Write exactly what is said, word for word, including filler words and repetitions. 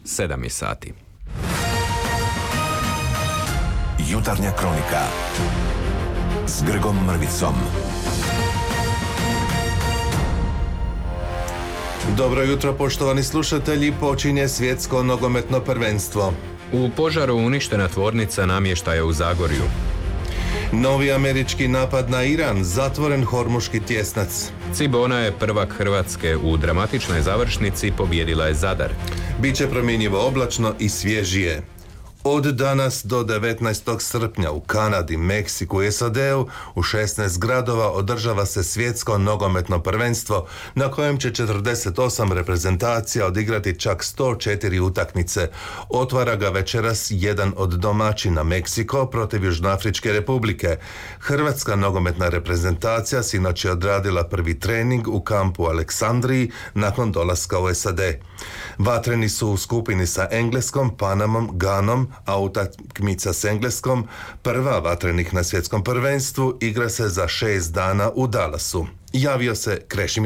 sedam je sati. Jutarnja kronika s Grgom Mrvicom. Dobro jutro, poštovani slušatelji, počinje svjetsko nogometno prvenstvo. U požaru uništena tvornica namještaja u Zagorju. Novi američki napad na Iran, zatvoren hormuški tjesnac. Cibona je prvak Hrvatske, u dramatičnoj završnici pobijedila je Zadar. Biće promjenjivo oblačno i svježije. Od danas do devetnaestog srpnja u Kanadi, Meksiku i S A D-u u šesnaest gradova održava se svjetsko nogometno prvenstvo na kojem će četrdeset osam reprezentacija odigrati čak sto četiri utakmice. Otvara ga večeras jedan od domaćina, Meksiko protiv Južnoafričke republike. Hrvatska nogometna reprezentacija sinoć je odradila prvi trening u kampu u Aleksandriji nakon dolaska u S A D. Vatreni su u skupini sa Engleskom, Panamom, Ganom, a utakmica s Engleskom, prva vatrenih na svjetskom prvenstvu, igra se za šest dana u Dallasu. Javio se Krešimir